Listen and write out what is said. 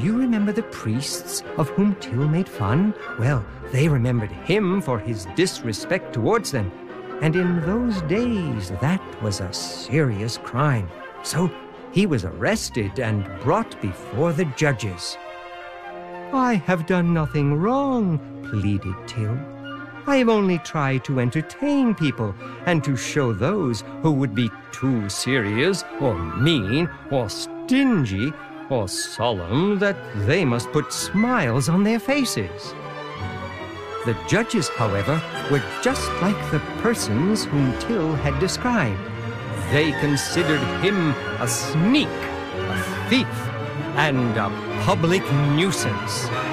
you remember the priests of whom Till made fun? Well, they remembered him for his disrespect towards them. And in those days, that was a serious crime. So he was arrested and brought before the judges. I have done nothing wrong, pleaded Till. I have only tried to entertain people and to show those who would be too serious or mean or stingy or solemn that they must put smiles on their faces. The judges, however, were just like the persons whom Till had described. They considered him a sneak, a thief, and a public nuisance.